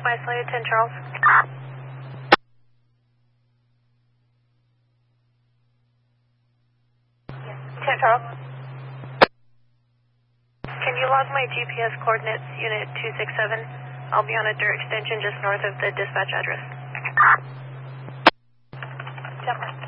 Wesley, 10 Charles. 10 Charles. Can you log my GPS coordinates, unit 267? I'll be on a dirt extension just north of the dispatch address. Definitely.